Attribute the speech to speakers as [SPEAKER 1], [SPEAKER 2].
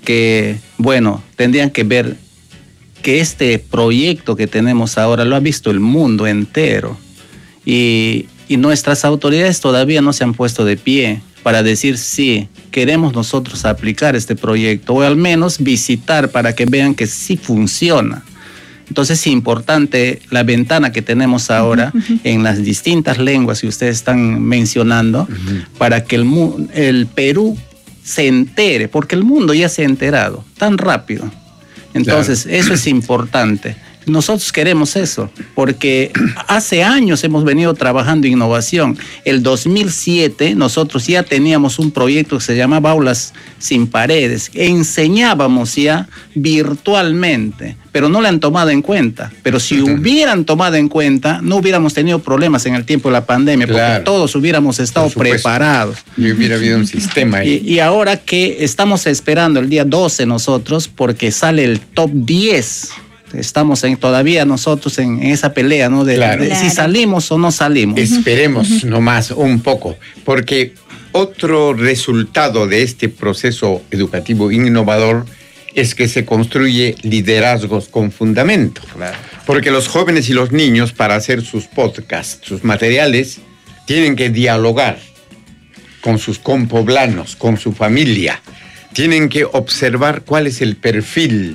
[SPEAKER 1] porque, bueno, tendrían que ver que este proyecto que tenemos ahora lo ha visto el mundo entero y nuestras autoridades todavía no se han puesto de pie para decir sí, queremos nosotros aplicar este proyecto o al menos visitar para que vean que sí funciona. Entonces es importante la ventana que tenemos ahora en las distintas lenguas que ustedes están mencionando para que el Perú se entere, porque el mundo ya se ha enterado tan rápido. Entonces, eso es importante. Nosotros queremos eso, porque hace años hemos venido trabajando en innovación. El 2007 nosotros ya teníamos un proyecto que se llamaba Aulas Sin Paredes. Enseñábamos ya virtualmente, pero no lo han tomado en cuenta. Pero si hubieran tomado en cuenta, no hubiéramos tenido problemas en el tiempo de la pandemia, porque todos hubiéramos estado preparados.
[SPEAKER 2] Y hubiera habido un sistema ahí.
[SPEAKER 1] Y ahora que estamos esperando el día 12 nosotros, porque sale el top 10. Estamos todavía nosotros en esa pelea, ¿no? De si salimos o no salimos.
[SPEAKER 2] Esperemos nomás un poco, porque otro resultado de este proceso educativo innovador es que se construye liderazgos con fundamento. Porque los jóvenes y los niños, para hacer sus podcasts, sus materiales, tienen que dialogar con sus compoblanos, con su familia. Tienen que observar cuál es el perfil